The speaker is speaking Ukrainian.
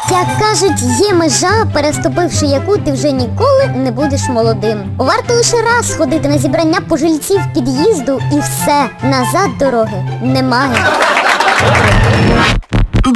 Як кажуть, є межа, переступивши яку ти вже ніколи не будеш молодим. Варто лише раз ходити на зібрання пожильців під'їзду і все, назад дороги немає.